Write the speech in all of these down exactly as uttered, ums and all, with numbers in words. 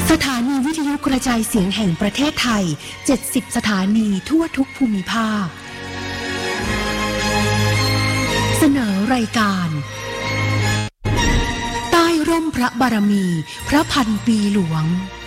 สถานีวิทยุกระจายเสียงแห่งประเทศไทยเจ็ดสิบสถานีทั่วทุกภูมิภาคเสนอรายการใต้ร่มพระบารมีพระพันปีหลวง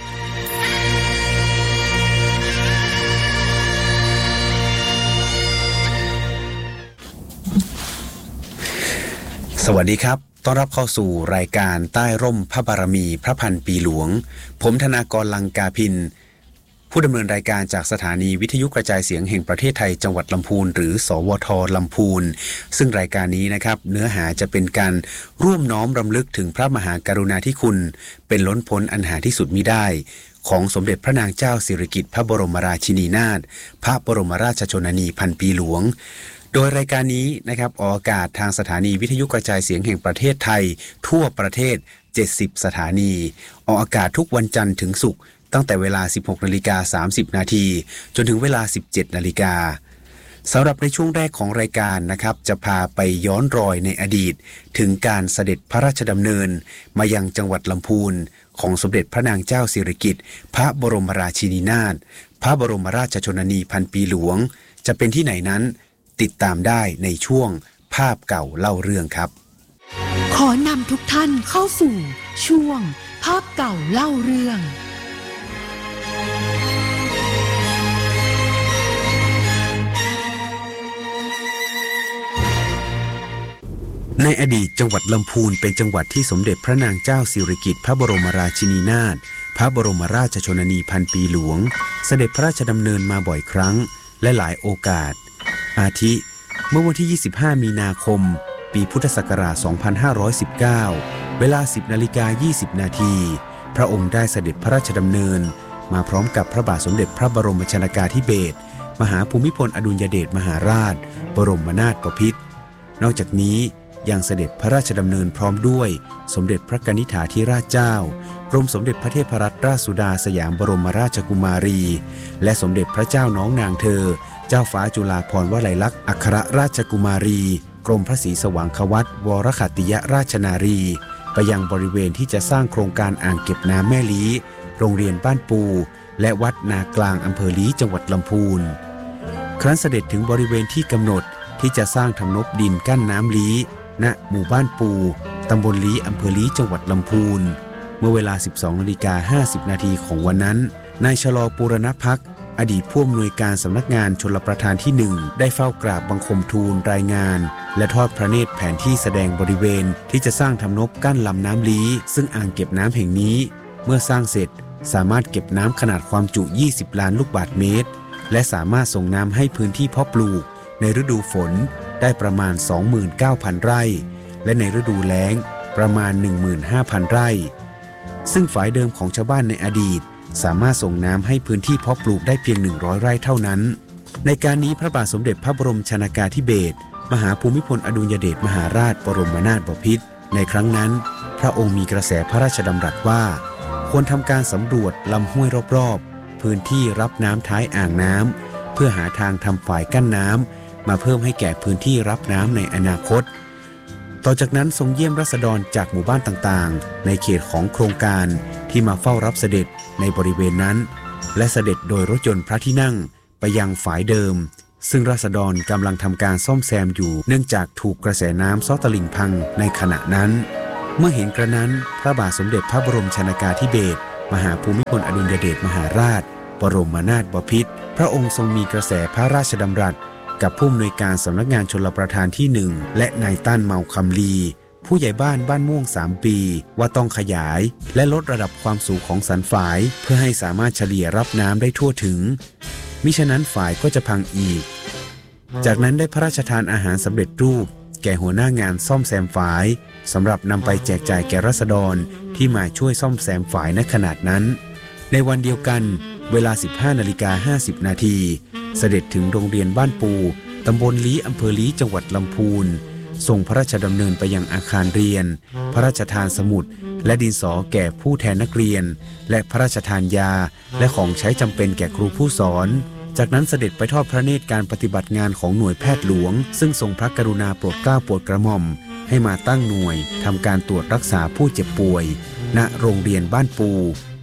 สวัสดีครับต้อนรับเข้าสู่รายการใต้ร่มพระบารมีพระพันปีหลวงผมธนากรลังกาพินผู้ดำเนินรายการจากสถานีวิทยุกระจายเสียงแห่งประเทศไทยจังหวัดลำพูนหรือสวทลำพูนซึ่งรายการนี้นะครับเนื้อหาจะเป็นการร่วมน้อมรำลึกถึงพระมหากรุณาธิคุณเป็นล้นพ้นอันหาที่สุดมิได้ของสมเด็จพระนางเจ้าสิริกิติ์พระบรมราชินีนาถพระบรมราชชนนีพันปีหลวงโดยรายการนี้นะครับออกอากาศทางสถานีวิทยุกระจายเสียงแห่งประเทศไทยทั่วประเทศเจ็ดสิบสถานีออกอากาศทุกวันจันทร์ถึงศุกร์ตั้งแต่เวลา สิบหกนาฬิกาสามสิบนาทีจนถึงเวลา สิบเจ็ดนาฬิกาสำหรับในช่วงแรกของรายการนะครับจะพาไปย้อนรอยในอดีตถึงการเสด็จพระราชดำเนินมายังจังหวัดลำพูนของสมเด็จพระนางเจ้าสิริกิติ์พระบรมราชินีนาถพระบรมราชชนนีพันปีหลวงจะเป็นที่ไหนนั้นติดตามได้ในช่วงภาพเก่าเล่าเรื่องครับขอนำทุกท่านเข้าสู่ช่วงภาพเก่าเล่าเรื่องในอดีตจังหวัดลำพูนเป็นจังหวัดที่สมเด็จพระนางเจ้าสิริกิติ์พระบรมราชินีนาถพระบรมราชชนนีพันปีหลวงเสด็จพระราชดำเนินมาบ่อยครั้งและหลายโอกาสอาทิเมื่อวันที่ยี่สิบห้ามีนาคมปีพุทธศักราชสองพันห้าร้อยสิบเก้าเวลา สิบนาฬิกายี่สิบนาทีพระองค์ได้เสด็จพระราชดำเนินมาพร้อมกับพระบาทสมเด็จพระบรมชนกาธิเบศรมหาภูมิพลอดุลยเดชมหาราชบรมนาถบพิตรนอกจากนี้ยังเสด็จพระราชดำเนินพร้อมด้วยสมเด็จพระกนิษฐาธิราชเจ้ากรมสมเด็จพระเทพรัตนราชสุดาสยามบรมราชกุมารีและสมเด็จพระเจ้าน้องนางเธอเจ้าฟ้าจุฬาภรณ์วลัยลักษณ์อัครราชกุมารีกรมพระศรีสว่างควัตวรขัตติยราชนารีไปยังบริเวณที่จะสร้างโครงการอ่างเก็บน้ำแม่ลี้โรงเรียนบ้านปูและวัดนากลางอำเภอลี้จังหวัดลำพูนครั้นเสด็จถึงบริเวณที่กำหนดที่จะสร้างทำนบดินกั้นน้ำลี้ณหมู่บ้านปูตำบลลี้อำเภอลี้จังหวัดลำพูนเมื่อเวลา สิบสองนาฬิกาห้าสิบนาทีของวันนั้นนายชลอปูรณภักดิ์อดีตผู้อำนวยการสำนักงานชลประทานที่หนึ่งได้เฝ้ากราบบังคมทูลรายงานและทอดพระเนตรแผนที่แสดงบริเวณที่จะสร้างทำนบกั้นลำน้ำลี้ซึ่งอ่างเก็บน้ำแห่งนี้เมื่อสร้างเสร็จสามารถเก็บน้ำขนาดความจุยี่สิบล้านลูกบาศก์เมตรและสามารถส่งน้ำให้พื้นที่เพาะปลูกในฤดูฝนได้ประมาณ สองหมื่นเก้าพัน ไร่และในฤดูแล้งประมาณ หนึ่งหมื่นห้าพัน ไร่ซึ่งฝ่ายเดิมของชาวบ้านในอดีตสามารถส่งน้ำให้พื้นที่เพาะปลูกได้เพียงหนึ่งร้อยไร่เท่านั้นในการนี้พระบาทสมเด็จพระบรมชนกาธิเบศรมหาภูมิพลอดุลยเดชมหาราชบรมนาถบพิตรในครั้งนั้นพระองค์มีกระแสพระราชดำรัสว่าควรทำการสำรวจลำห้วยรอบๆพื้นที่รับน้ำท้ายอ่างน้ำเพื่อหาทางทำฝ่ายกั้นน้ำมาเพิ่มให้แก่พื้นที่รับน้ำในอนาคตต่อจากนั้นทรงเยี่ยมราษฎรจากหมู่บ้านต่างๆในเขตของโครงการที่มาเฝ้ารับเสด็จในบริเวณนั้นและเสด็จโดยรถยนต์พระที่นั่งไปยังฝายเดิมซึ่งราษฎรกำลังทำการซ่อมแซมอยู่เนื่องจากถูกกระแสน้ำซ้อตลิ่งพังในขณะนั้นเมื่อเห็นกระนั้นพระบาทสมเด็จพระบรมชนกาธิเบศรมหาภูมิพลอดุลยเดชมหาราชบรมนาถบพิตรพระองค์ทรงมีกระแสพระราชดำรัสกับผู้อำนวยการสำนักงานชลประทานที่หนึ่งและนายตั้นเมาคำลีผู้ใหญ่บ้านบ้านม่วงสามปีว่าต้องขยายและลดระดับความสูงของสันฝายเพื่อให้สามารถเฉลี่ยรับน้ำได้ทั่วถึงมิฉะนั้นฝายก็จะพังอีกจากนั้นได้พระราชทานอาหารสำเร็จรูปแก่หัวหน้างานซ่อมแซมฝายสำหรับนำไปแจกจ่ายแก่ราษฎรที่มาช่วยซ่อมแซมฝายณขนาดนั้นในวันเดียวกันเวลา สิบห้านาฬิกาห้าสิบนาทีเสด็จถึงโรงเรียนบ้านปูตำบลลี้อำเภอลี้จังหวัดลำพูนส่งพระราชดำเนินไปยังอาคารเรียนพระราชทานสมุดและดินสอแก่ผู้แทนนักเรียนและพระราชทานยาและของใช้จำเป็นแก่ครูผู้สอนจากนั้นเสด็จไปทอดพระเนตรการปฏิบัติงานของหน่วยแพทย์หลวงซึ่งทรงพระกรุณาโปรดเกล้าโปรดกระหม่อมให้มาตั้งหน่วยทำการตรวจรักษาผู้เจ็บป่วยณโรงเรียนบ้านปู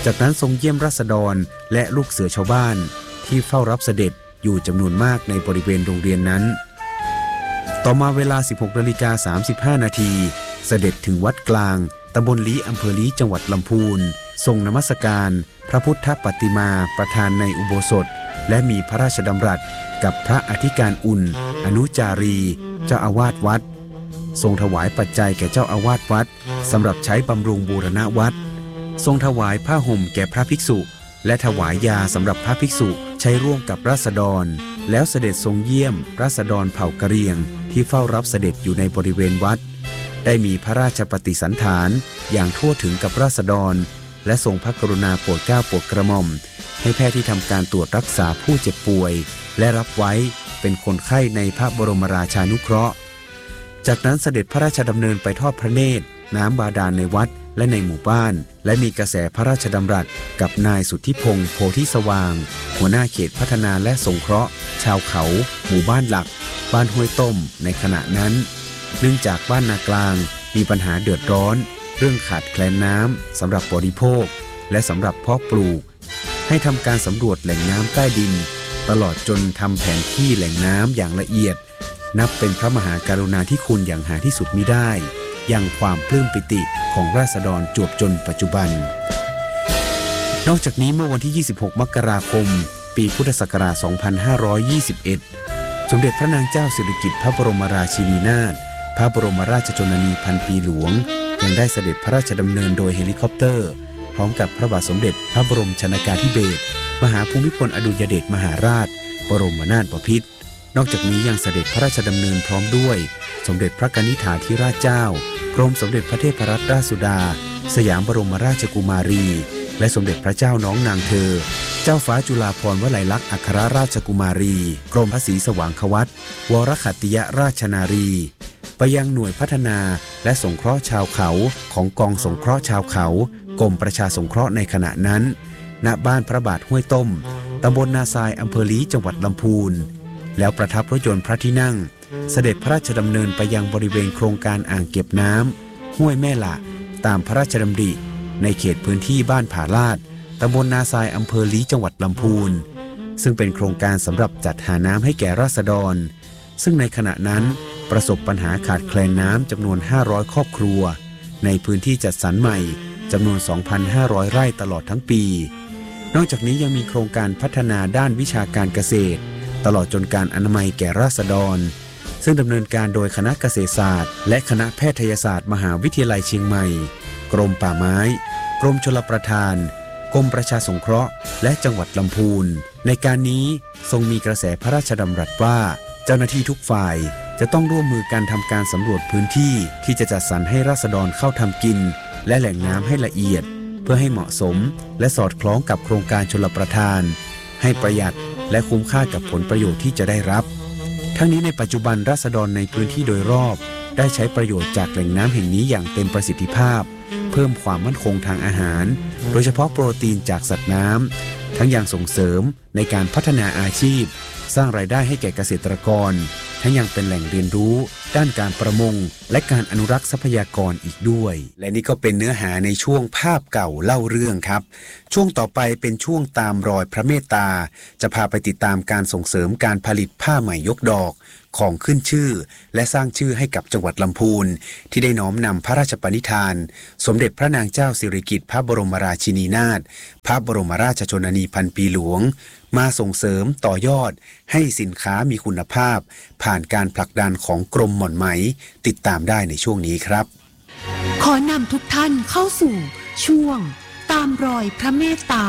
จากนั้นทรงเยี่ยมราษฎรและลูกเสือชาวบ้านที่เฝ้ารับเสด็จอยู่จำนวนมากในบริเวณโรงเรียนนั้นต่อมาเวลา สิบหกนาฬิกาสามสิบห้านาทีเสด็จถึงวัดกลางตำบลลี้อำเภอลี้จังหวัดลำพูนทรงนมัสการพระพุทธปฏิมาประธานในอุโบสถและมีพระราชดำรัสกับพระอธิการอุ่นอนุจารีเจ้าอาวาสวัดทรงถวายปัจจัยแก่เจ้าอาวาสวัดสำหรับใช้บำรุงบูรณะวัดทรงถวายผ้าห่มแก่พระภิกษุและถวายยาสำหรับพระภิกษุใช้ร่วมกับราษฎรแล้วเสด็จทรงเยี่ยมราษฎรเผ่ากะเหรี่ยงที่เฝ้ารับเสด็จอยู่ในบริเวณวัดได้มีพระราชปฏิสันถานอย่างทั่วถึงกับราษฎรและทรงพระกรุณาโปรดเกล้าโปรดกระหม่อมให้แพทย์ที่ทำการตรวจรักษาผู้เจ็บป่วยและรับไว้เป็นคนไข้ในพระบรมราชานุเคราะห์จากนั้นเสด็จพระราชดำเนินไปทอดพระเนตรน้ำบาดาลในวัดและในหมู่บ้านและมีกระแสพระราชดำรัสกับนายสุทธิพงษ์โพธิสว่างหัวหน้าเขตพัฒนาและสงเคราะห์ชาวเขาหมู่บ้านหลักบ้านห้วยต้มในขณะนั้นเนื่องจากบ้านนากลางมีปัญหาเดือดร้อนเรื่องขาดแคลนน้ำสำหรับบริโภคและสำหรับเพาะปลูกให้ทำการสำรวจแหล่งน้ำใต้ดินตลอดจนทำแผนที่แหล่งน้ำอย่างละเอียดนับเป็นพระมหากรุณาธิคุณอย่างหาที่สุดมิได้ยังความปลื้มปิติของราษฎรจวบจนปัจจุบันนอกจากนี้เมื่อวันที่ยี่สิบหกมกราคมปีพุทธศักราชสองพันห้าร้อยยี่สิบเอ็ดสมเด็จพระนางเจ้าสิริกิติ์พระบรมราชินีนาถพระบรมราชชนนีพันปีหลวงยังได้เสด็จพระราชดำเนินโดยเฮลิคอปเตอร์พร้อมกับพระบาทสมเด็จพระบรมชนกาธิเบศรมหาภูมิพลอดุลยเดชมหาราชบรมนาถบพิตรนอกจากนี้ยังเสด็จพระราชดำเนินพร้อมด้วยสมเด็จพระกนิษฐาธิราชเจ้ากรมสมเด็จพระเทพรัตนราชสุดาสยามบรมราชกุมารีและสมเด็จพระเจ้าน้องนางเธอเจ้าฟ้าจุฬาภรณ์วลัยลักษณ์อัครราชกุมารีกรมพระศรีสว่างควัตรวรขัตติยราชนารีไปยังหน่วยพัฒนาและสงเคราะห์ชาวเขาของกองสงเคราะห์ชาวเขากรมประชาสงเคราะห์ในขณะนั้นณบ้านพระบาทห้วยต้มตำบลนาทรายอำเภอลี้จังหวัดลำพูนแล้วประทับรถยนต์พระที่นั่งเสด็จพระราชดำเนินไปยังบริเวณโครงการอ่างเก็บน้ำห้วยแม่ละตามพระราชดำริในเขตพื้นที่บ้านผาลาดตำบลนาทรายอำเภอลี้จังหวัดลำพูนซึ่งเป็นโครงการสำหรับจัดหาน้ำให้แก่ราษฎรซึ่งในขณะนั้นประสบปัญหาขาดแคลนน้ำจำนวนห้าร้อยครอบครัวในพื้นที่จัดสรรใหม่จำนวน สองพันห้าร้อย ไร่ตลอดทั้งปีนอกจากนี้ยังมีโครงการพัฒนาด้านวิชาการเกษตรตลอดจนการอนามัยแก่ราษฎรซึ่งดำเนินการโดยคณะเกษตรศาสตร์และคณะแพทยศาสตร์มหาวิทยาลัยเชียงใหม่กรมป่าไม้กรมชลประทานกรมประชาสงเคราะห์และจังหวัดลำพูนในการนี้ทรงมีกระแสพระราชดำรัสว่าเจ้าหน้าที่ทุกฝ่ายจะต้องร่วมมือกันทำการสำรวจพื้นที่ที่จะจัดสรรให้ราษฎรเข้าทำกินและแหล่งน้ำให้ละเอียดเพื่อให้เหมาะสมและสอดคล้องกับโครงการชลประทานให้ประหยัดและคุ้มค่ากับผลประโยชน์ที่จะได้รับทั้งนี้ในปัจจุบันราษฎรในพื้นที่โดยรอบได้ใช้ประโยชน์จากแหล่งน้ำแห่งนี้อย่างเต็มประสิทธิภาพเพิ่มความมั่นคงทางอาหารโดยเฉพาะโปรตีนจากสัตว์น้ำทั้งยังส่งเสริมในการพัฒนาอาชีพสร้างรายได้ให้แก่เกษตรกรทั้งยังเป็นแหล่งเรียนรู้ด้านการประมงและการอนุรักษ์ทรัพยากรอีกด้วยและนี่ก็เป็นเนื้อหาในช่วงภาพเก่าเล่าเรื่องครับช่วงต่อไปเป็นช่วงตามรอยพระเมตตาจะพาไปติดตามการส่งเสริมการผลิตผ้าไหมยกดอกของขึ้นชื่อและสร้างชื่อให้กับจังหวัดลำพูนที่ได้น้อมนำพระราชปณิธานสมเด็จพระนางเจ้าสิริกิติ์พระบรมราชินีนาถพระบรมราชชนนีพันปีหลวงมาส่งเสริมต่อยอดให้สินค้ามีคุณภาพผ่านการผลักดันของกรมหม่อนไหมติดตามได้ในช่วงนี้ครับขอนำทุกท่านเข้าสู่ช่วงตามรอยพระเมตตา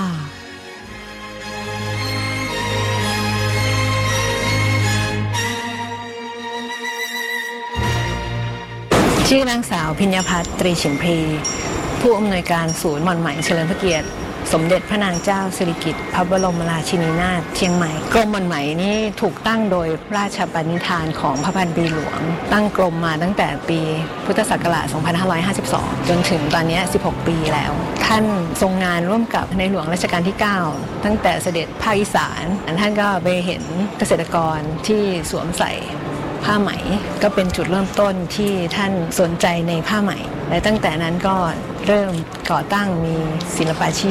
ชื่อนางสาวพิญญพัฒน์ตรีฉิมพลีผู้อำนวยการศูนย์หม่อนไหมเฉลิมพระเกียรติสมเด็จพระนางเจ้าสิริกิติ์พระบรมราชินีนาถเชียงใหม่กรมหม่อนไหมนี่ถูกตั้งโดยราชปณิธานของพระพันปีหลวงตั้งกรมมาตั้งแต่ปีพุทธศักราช สองพันห้าร้อยห้าสิบสอง จนถึงตอนนี้สิบหกปีแล้วท่านทรงงานร่วมกับในหลวงรัชกาลที่เก้าตั้งแต่เสด็จภาคอีสานท่านก็ไปเห็นเกษตรกรที่สวมใส่ผ้าไหมก็เป็นจุดเริ่มต้นที่ท่านสนใจในผ้าไหมและตั้งแต่นั้นก็เริ่มก่อตั้งมีศิลปาชีพ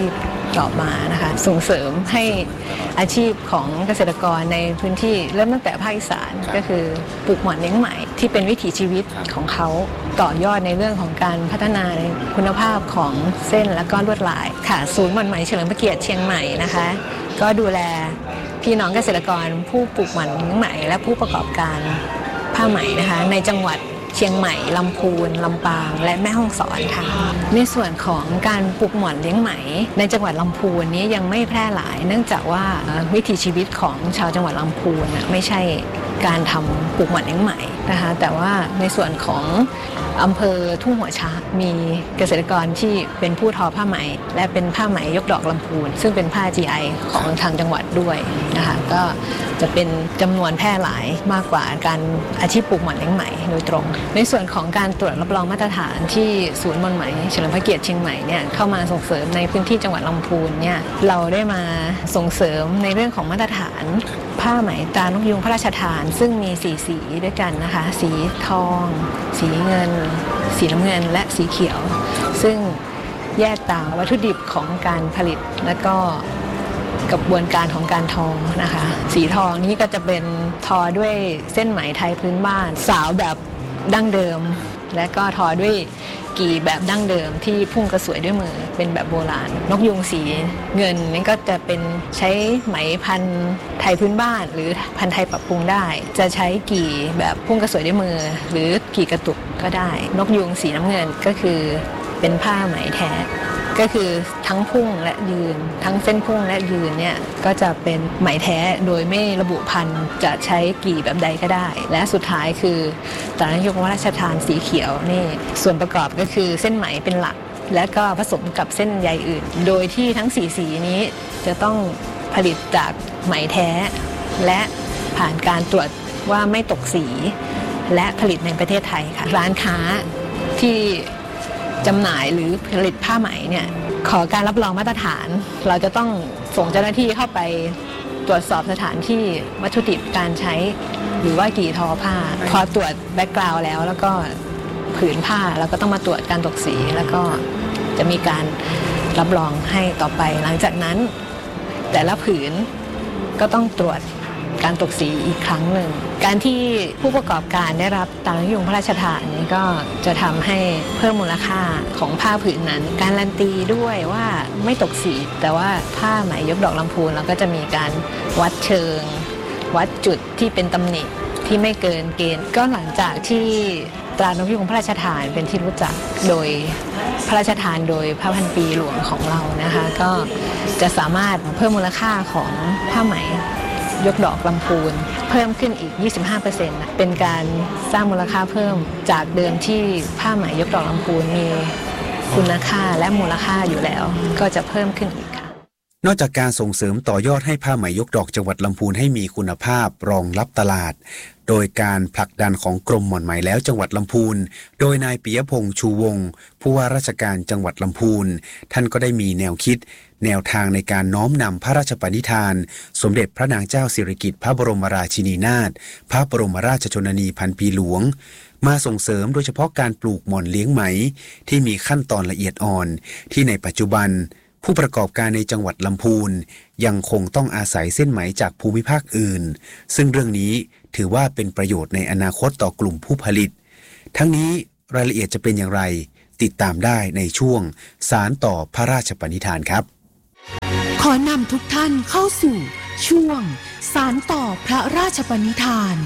ต่อมานะคะส่งเสริมให้อาชีพของเกษตรกรในพื้นที่เริ่มตั้งแต่ภาคอีสานก็คือปลูกหม่อนเลี้ยงไหมที่เป็นวิถีชีวิตของเขาต่อยอดในเรื่องของการพัฒนาในคุณภาพของเส้นและก็ลวดลายค่ะศูนย์หม่อนไหมเฉลิมพระเกียรติเชียงใหม่นะคะก็ดูแลพี่น้องเกษตรกรผู้ปลูกหม่อนเลี้ยงไหมและผู้ประกอบการผ้าไหมนะคะในจังหวัดเชียงใหม่ลำพูนลำปางและแม่ฮ่องสอนค่ะในส่วนของการปลูกหม่อนเลี้ยงไหมในจังหวัดลำพูนนี้ยังไม่แพร่หลายเนื่องจากว่าวิถีชีวิตของชาวจังหวัดลำพูนไม่ใช่การทำปลูกหม่อนเลี้ยงไหมนะคะแต่ว่าในส่วนของอำเภอทุ่งหัวช้างมีเกษตรกรที่เป็นผู้ทอผ้าไหมและเป็นผ้าไหมยกดอกลำพูนซึ่งเป็นผ้า จี ไอ ของทางจังหวัดด้วยนะคะก็จะเป็นจำนวนแพร่หลายมากกว่าการอาชีพปลูกหม่อนเลี้ยงไหมโดยตรงในส่วนของการตรวจรับรองมาตรฐานที่ศูนย์หม่อนไหมเฉลิมพระเกียรติเชียงใหม่เนี่ยเข้ามาส่งเสริมในพื้นที่จังหวัดลำพูนเนี่ยเราได้มาส่งเสริมในเรื่องของมาตรฐานผ้าไหมตรานกยูงพระราชทานซึ่งมีสี่สีด้วยกันนะคะสีทอง สีเงินสีน้ำเงินและสีเขียวซึ่งแยกต่างวัตถุดิบของการผลิตและก็กระบวนการของการทอนะคะสีทองนี้ก็จะเป็นทอด้วยเส้นไหมไทยพื้นบ้านสาวแบบดั้งเดิมและก็ทอด้วยกี่แบบดั้งเดิมที่พุ่งกระสวยด้วยมือเป็นแบบโบราณนกยูงสีเงินนี่ก็จะเป็นใช้ไหมพันธุ์ไทยพื้นบ้านหรือพันธุ์ไทยปรับปรุงได้จะใช้กี่แบบพุ่งกระสวยด้วยมือหรือกี่กระตุกก็ได้นกยูงสีน้ำเงินก็คือเป็นผ้าไหมแท้ก็คือทั้งพุ่งและยืนทั้งเส้นพุ่งและยืนเนี่ยก็จะเป็นไหมแท้โดยไม่ระบุพันธุ์จะใช้กี่แบบใดก็ได้และสุดท้ายคือตรานกยูงพระราชทานสีเขียวนี่ส่วนประกอบก็คือเส้นไหมเป็นหลักและก็ผสมกับเส้นใยอื่นโดยที่ทั้งสีสีนี้จะต้องผลิตจากไหมแท้และผ่านการตรวจว่าไม่ตกสีและผลิตในประเทศไทยค่ะร้านค้าที่จำหน่ายหรือผลิตผ้าไหมเนี่ยขอการรับรองมาตรฐานเราจะต้องส่งเจ้าหน้าที่เข้าไปตรวจสอบสถานที่วัตถุดิบการใช้หรือว่ากี่ทอผ้าพอตรวจแบ็กกราวด์แล้วแล้วก็ผืนผ้าแล้วก็ต้องมาตรวจการตกสีแล้วก็จะมีการรับรองให้ต่อไปหลังจากนั้นแต่ละผืนก็ต้องตรวจการตกสีอีกครั้งหนึ่งการที่ผู้ประกอบการได้รับตรานกยูงพระราชทานนี้ก็จะทำให้เพิ่มมูลค่าของผ้าผืนนั้นการันตีด้วยว่าไม่ตกสีแต่ว่าผ้าไหมยกดอกลำพูนเราก็จะมีการวัดเชิงวัดจุดที่เป็นตำหนิที่ไม่เกินเกณฑ์ก็หลังจากที่ตรานกยูงพระราชทานเป็นที่รู้จักโดยพระราชทานโดยพระพันปีหลวงของเรานะคะก็จะสามารถเพิ่มมูลค่าของผ้าไหมยกดอกลำพูนเพิ่มขึ้นอีก ยี่สิบห้าเปอร์เซ็นต์ เป็นการสร้างมูลค่าเพิ่มจากเดิมที่ผ้าไหมยกดอกลำพูนมีคุณค่าและมูลค่าอยู่แล้วก็จะเพิ่มขึ้นอีกค่ะนอกจากการส่งเสริมต่อยอดให้ผ้าไหมยกดอกจังหวัดลำพูนให้มีคุณภาพรองรับตลาดโดยการผลักดันของกรมหม่อนไหมแล้วจังหวัดลำพูนโดยนายปิยพงษ์ชูวงศ์ผู้ว่าราชการจังหวัดลำพูนท่านก็ได้มีแนวคิดแนวทางในการน้อมนำพระราชปณิธานสมเด็จพระนางเจ้าสิริกิติ์พระบรมราชินีนาถพระบรมราชชนนีพันปีหลวงมาส่งเสริมโดยเฉพาะการปลูกหม่อนเลี้ยงไหมที่มีขั้นตอนละเอียดอ่อนที่ในปัจจุบันผู้ประกอบการในจังหวัดลำพูนยังคงต้องอาศัยเส้นไหมจากภูมิภาคอื่นซึ่งเรื่องนี้ถือว่าเป็นประโยชน์ในอนาคตต่อกลุ่มผู้ผลิตทั้งนี้รายละเอียดจะเป็นอย่างไรติดตามได้ในช่วงสารต่อพระราชปณิธานครับขอนำทุกท่านเข้าสู่ช่วงสารต่อพระราชปณิธาน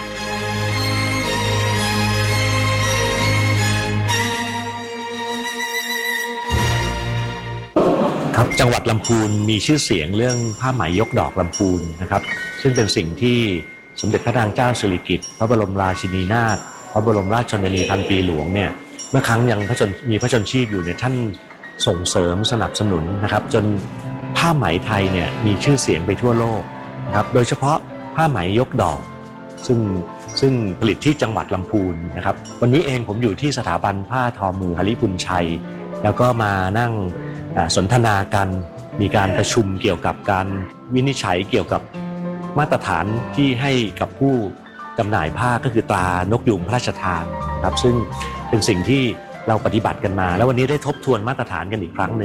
ครับจังหวัดลำพูนมีชื่อเสียงเรื่องผ้าไหมยกดอกลำพูนนะครับซึ่งเป็นสิ่งที่สมเด็จพระนางเจ้าสิริกิติ์พระบรมราชินีนาถพระบรมราชชนนีพันปีหลวงเนี่ยเมื่อครั้งยังพระชนมีพระชนชีพอยู่เนี่ยท่านส่งเสริมสนับสนุนนะครับจนผ้าไหมไทยเนี่ยมีชื่อเสียงไปทั่วโลกนะครับโดยเฉพาะผ้าไหมยกดอกซึ่งซึ่งผลิตที่จังหวัดลำพูนนะครับวันนี้เองผมอยู่ที่สถาบันผ้าทอมือหฤบุญชัยแล้วก็มานั่งสนทนากันมีการประชุมเกี่ยวกับการวินิจฉัยเกี่ยวกับมาตรฐานที่ให้กับผู้จำหน่ายผ้าก็คือตรานกยูงพระราชทานครับซึ่งเป็นสิ่งที่เราปฏิบัติกันมาแล้ววันนี้ได้ทบทวนมาตรฐานกันอีกครั้งหนึ่ง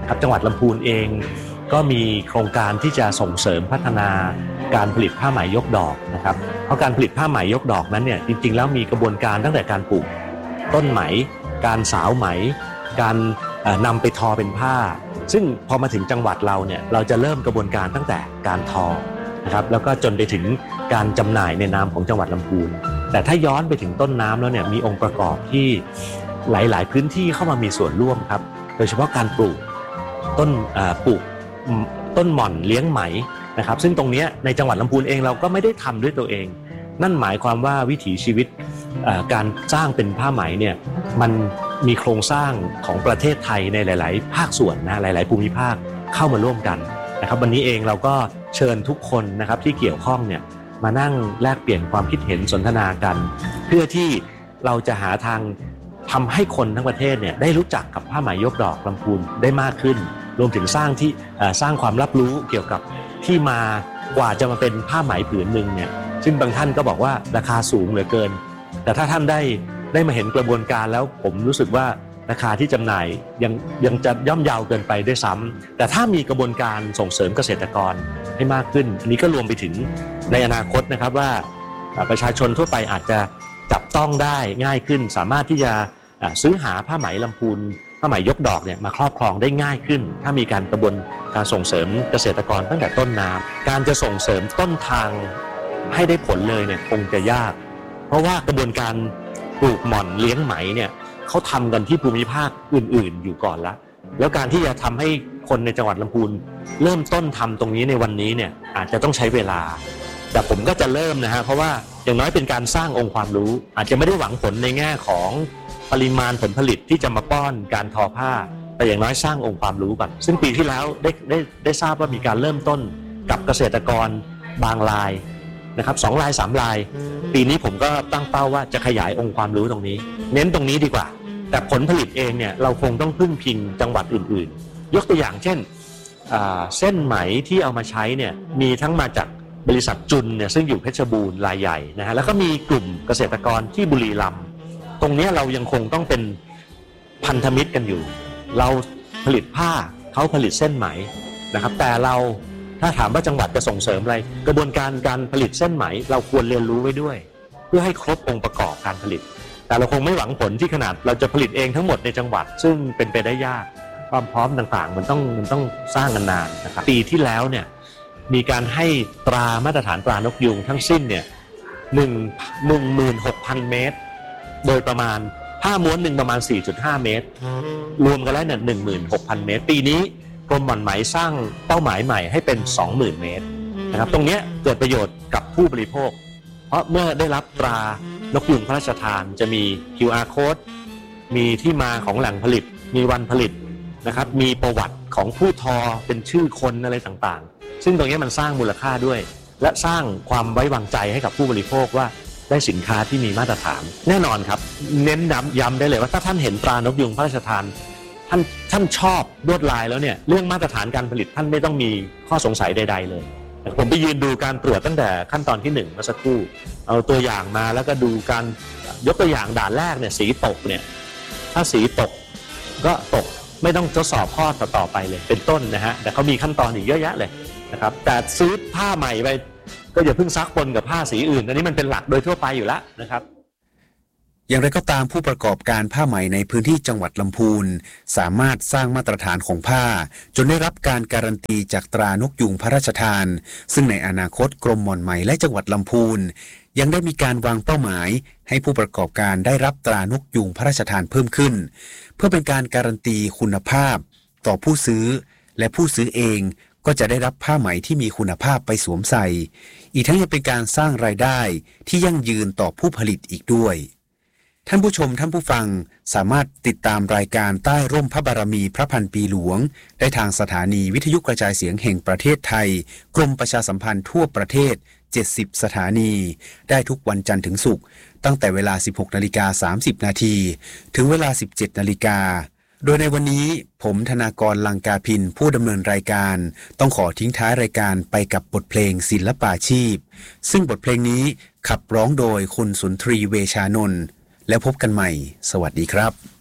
ครับจังหวัดลำพูนเองก็มีโครงการที่จะส่งเสริมพัฒนาการผลิตผ้าไหมยกดอกนะครับเพราะการผลิตผ้าไหมยกดอกนั้นเนี่ยจริงๆแล้วมีกระบวนการตั้งแต่การปลูกต้นไหมการสาวไหมการนำไปทอเป็นผ้าซึ่งพอมาถึงจังหวัดเราเนี่ยเราจะเริ่มกระบวนการตั้งแต่การทอนะครับแล้วก็จนไปถึงการจำหน่ายในนามของจังหวัดลำพูนแต่ถ้าย้อนไปถึงต้นน้ำแล้วเนี่ยมีองค์ประกอบที่หลายๆพื้นที่เข้ามามีส่วนร่วมครับโดยเฉพาะการปลูกต้นปลูกต้นหม่อนเลี้ยงไหมนะครับซึ่งตรงนี้ในจังหวัดลำพูนเองเราก็ไม่ได้ทำด้วยตัวเองนั่นหมายความว่าวิถีชีวิตการสร้างเป็นผ้าไหมเนี่ยมันมีโครงสร้างของประเทศไทยในหลายๆภาคส่วนนะหลายๆภูมิภาคเข้ามาร่วมกันนะครับวันนี้เองเราก็เชิญทุกคนนะครับที่เกี่ยวข้องเนี่ยมานั่งแลกเปลี่ยนความคิดเห็นสนทนากันเพื่อที่เราจะหาทางทำให้คนทั้งประเทศเนี่ยได้รู้จักกับผ้าไหมยกดอกลำพูนได้มากขึ้นรวมถึงสร้างที่สร้างความรับรู้เกี่ยวกับที่มากว่าจะมาเป็นผ้าไหมผืนหนึ่งเนี่ยซึ่งบางท่านก็บอกว่าราคาสูงเหลือเกินแต่ถ้าท่านได้ได้มาเห็นกระบวนการแล้วผมรู้สึกว่าราคาที่จำหน่ายยังยังจะย่อมเยาวเกินไปด้วยซ้ำแต่ถ้ามีกระบวนการส่งเสริมเกษตรกรให้มากขึ้นอันนี้ก็รวมไปถึงในอนาคตนะครับว่าประชาชนทั่วไปอาจจะจับต้องได้ง่ายขึ้นสามารถที่จะซื้อหาผ้าไหมลำพูนผ้าไหมยกดอกเนี่ยมาครอบครองได้ง่ายขึ้นถ้ามีการกระบวนการส่งเสริมเกษตรกรตั้งแต่ต้นน้ำการจะส่งเสริมต้นทางให้ได้ผลเลยเนี่ยคงจะยากเพราะว่ากระบวนการปลูกหม่อนเลี้ยงไหมเนี่ยเขาทำกันที่ภูมิภาคอื่นๆอยู่ก่อนแล้วแล้วการที่จะทำให้คนในจังหวัดลำพูนเริ่มต้นทำตรงนี้ในวันนี้เนี่ยอาจจะต้องใช้เวลาแต่ผมก็จะเริ่มนะฮะเพราะว่าอย่างน้อยเป็นการสร้างองค์ความรู้อาจจะไม่ได้หวังผลในแง่ของปริมาณผลผลิตที่จะมาป้อนการทอผ้าแต่อย่างน้อยสร้างองค์ความรู้ก่อนซึ่งปีที่แล้วได้ได้ได้ทราบว่ามีการเริ่มต้นกับเกษตรกรบางรายนะครับสองรายสามรายปีนี้ผมก็ตั้งเป้าว่าจะขยายองค์ความรู้ตรงนี้เน้นตรงนี้ดีกว่าแต่ผลผลิตเองเนี่ยเราคงต้องพึ่งพิงจังหวัดอื่นๆยกตัวอย่างเช่นเส้นไหมที่เอามาใช้เนี่ยมีทั้งมาจากบริษัทจุนเนี่ยซึ่งอยู่เพชรบูรณ์รายใหญ่นะฮะแล้วก็มีกลุ่มเกษตรกรที่บุรีรัมย์ตรงนี้เรายังคงต้องเป็นพันธมิตรกันอยู่เราผลิตผ้าเขาผลิตเส้นไหมนะครับแต่เราถ้าถามว่าจังหวัดจะส่งเสริมอะไรกระบวนการการผลิตเส้นไหมเราควรเรียนรู้ไว้ด้วยเพื่อให้ครบองค์ประกอบการผลิตแต่เราคงไม่หวังผลที่ขนาดเราจะผลิตเองทั้งหมดในจังหวัดซึ่งเป็นไปได้ยากความพร้อมต่างๆมันต้องมันต้องสร้างกันนานนะครับปีที่แล้วเนี่ยมีการให้ตรามาตรฐานตรานกยูงทั้งสิ้นเนี่ยหนึ่งหนึ่งหมื่นหกพันเมตรโดยประมาณผ้าม้วนหนึ่งประมาณ สี่จุดห้า เมตรรวมกันแล้วเนี่ย หนึ่งหมื่นหกพัน เมตรปีนี้กรมหม่อนไหมสร้างเป้าหมายใหม่ให้เป็น สองหมื่น เมตรนะครับตรงนี้เกิดประโยชน์กับผู้บริโภคเพราะเมื่อได้รับตรานกยูงพระราชทานจะมี คิว อาร์ Code มีที่มาของแหล่งผลิตมีวันผลิตนะครับมีประวัติของผู้ทอเป็นชื่อคนอะไรต่างๆซึ่งตรงนี้มันสร้างมูลค่าด้วยและสร้างความไว้วางใจให้กับผู้บริโภคว่าได้สินค้าที่มีมาตรฐานแน่นอนครับเน้นย้ำย้ำได้เลยว่าถ้าท่านเห็นตรานกยูงพระราชทานท่านท่านชอบลวดลายแล้วเนี่ยเรื่องมาตรฐานการผลิตท่านไม่ต้องมีข้อสงสัยใดๆเลยผมไปยืนดูการตรวจตั้งแต่ขั้นตอนที่หนึ่งเมื่อสักครู่เอาตัวอย่างมาแล้วก็ดูการยกตัวอย่างด่านแรกเนี่ยสีตกเนี่ยถ้าสีตกก็ตกไม่ต้องทดสอบข้อต่อๆไปเลยเป็นต้นนะฮะแต่เขามีขั้นตอนอีกเยอะแยะเลยนะครับแต่ซื้อผ้าใหม่ไปก็อย่าเพิ่งซักปนกับผ้าสีอื่นอันนี้มันเป็นหลักโดยทั่วไปอยู่แล้วนะครับอย่างไรก็ตามผู้ประกอบการผ้าไหมในพื้นที่จังหวัดลำพูนสามารถสร้างมาตรฐานของผ้าจนได้รับการการันตีจากตรานกยูงพระราชทานซึ่งในอนาคตกรมหม่อนไหมและจังหวัดลำพูนยังได้มีการวางเป้าหมายให้ผู้ประกอบการได้รับตรานกยูงพระราชทานเพิ่มขึ้นเพื่อเป็นการการันตีคุณภาพต่อผู้ซื้อและผู้ซื้อเองก็จะได้รับผ้าไหมที่มีคุณภาพไปสวมใส่อีกทั้งยังเป็นการสร้างรายได้ที่ยั่งยืนต่อผู้ผลิตอีกด้วยท่านผู้ชมท่านผู้ฟังสามารถติดตามรายการใต้ร่มพระบารมีพระพันปีหลวงได้ทางสถานีวิทยุกระจายเสียงแห่งประเทศไทยกรมประชาสัมพันธ์ทั่วประเทศเจ็ดสิบสถานีได้ทุกวันจันทร์ถึงศุกร์ตั้งแต่เวลา สิบหกนาฬิกาสามสิบนาทีถึงเวลา สิบเจ็ดนาฬิกาโดยในวันนี้ผมธนากรลังกาพินผู้ดำเนินรายการต้องขอทิ้งท้ายรายการไปกับบทเพลงศิลปาชีพซึ่งบทเพลงนี้ขับร้องโดยคุณสุนทรีเวชานนท์แล้วพบกันใหม่สวัสดีครับ